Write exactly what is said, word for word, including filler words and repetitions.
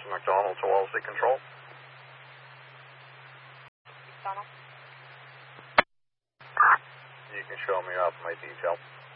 McDonald to Wellesley Control. McDonald. You can show me up my detail.